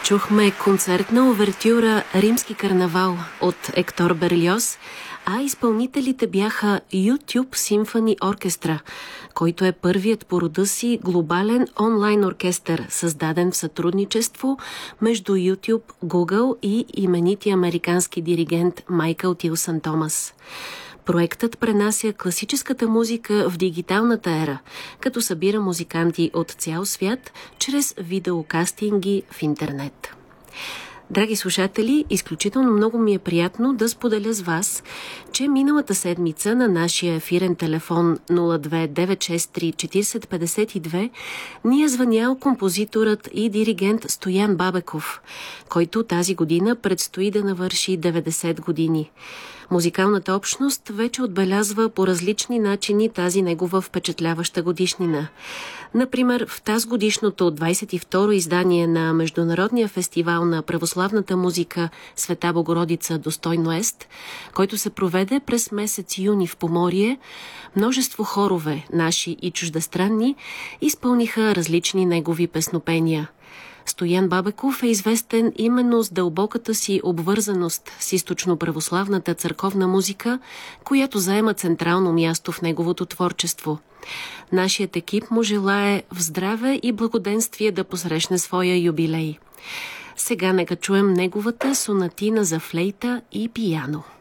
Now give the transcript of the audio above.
Чухме концертна увертюра «Римски карнавал» от Ектор Берлиоз, а изпълнителите бяха YouTube Symphony Orchestra, който е първият по рода си глобален онлайн оркестър, създаден в сътрудничество между YouTube, Google и именития американски диригент Майкъл Тилсън Томас. Проектът пренася класическата музика в дигиталната ера, като събира музиканти от цял свят чрез видеокастинги в интернет. Драги слушатели, изключително много ми е приятно да споделя с вас, че миналата седмица на нашия ефирен телефон 029634052 ни е звънял композиторът и диригент Стоян Бабеков, който тази година предстои да навърши 90 години. Музикалната общност вече отбелязва по различни начини тази негова впечатляваща годишнина. Например, в тазгодишното 22-ро издание на Международния фестивал на православната музика Света Богородица Достойно Ест, който се проведе през месец юни в Поморие, множество хорове, наши и чуждестранни, изпълниха различни негови песнопения. Стоян Бабеков е известен именно с дълбоката си обвързаност с източно-православната църковна музика, която заема централно място в неговото творчество. Нашият екип му желае в здраве и благоденствие да посрещне своя юбилей. Сега нека чуем неговата сонатина за флейта и пияно.